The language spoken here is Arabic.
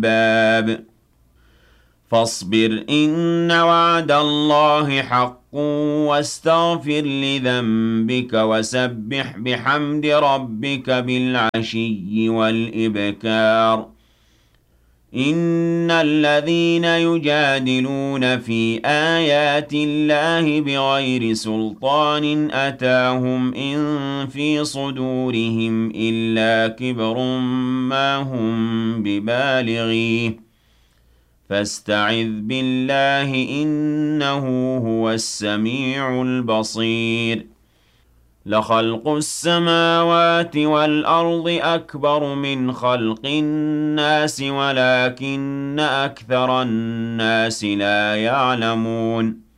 الباب فاصبر إن وعد الله حق واستغفر لذنبك وسبح بحمد ربك بالعشي والإبكار إن الذين يجادلون في آيات الله بغير سلطان أتاهم إن في صدورهم إلا كبر ما هم ببالغيه فاستعذ بالله إنه هو السميع البصير لخلق السماوات والأرض أكبر من خلق الناس ولكن أكثر الناس لا يعلمون